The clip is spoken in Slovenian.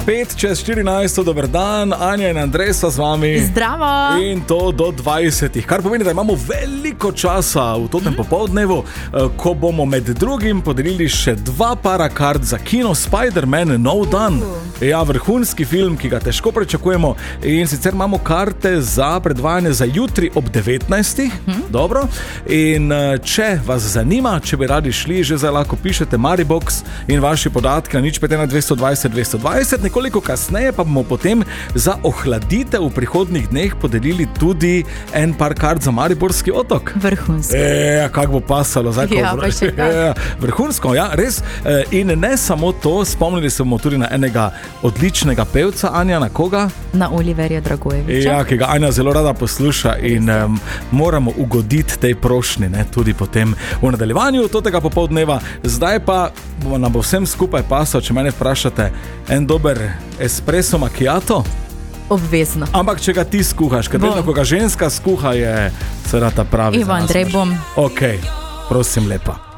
5:14, dober dan, Anja in Andrej sta z vami. Zdravo. In to do 20, kar pomeni, da imamo veliko časa v tem popoldnevu, ko bomo med drugim podelili še 2 para kart za kino Spider-Man Nov dan. Ja, vrhunski film, ki ga težko pričakujemo, in sicer imamo karte za predvajanje za jutri ob 19. Dobro. In če vas zanima, če bi radi šli, že zdaj lahko pišete Maribox in vaši podatki na 051 220 220. Nekoliko kasneje pa bomo potem za ohladitev v prihodnjih dneh podelili tudi en par kart za Mariborski otok. Vrhunsko. Kako bo pasalo zdaj, Ja, pa še kaj. vrhunsko, ja, res. In ne samo to, spomnili se bomo tudi na enega odličnega pevca, Anja, na koga? Na Oliverja Dragojevića. Ja, ki ga Anja zelo rada posluša in moramo ugoditi tej prošnji, ne, tudi potem v nadaljevanju tega popoldneva. Zdaj pa nam bo vsem skupaj pasal, če mene vprašate, en dober espresso macchiato. Obvezno. Ampak če ga ti skuhaš, ker vedno, ko ga ženska skuha, je seveda ta pravi. Ivo, Andrej, bom. Ok, prosim lepa.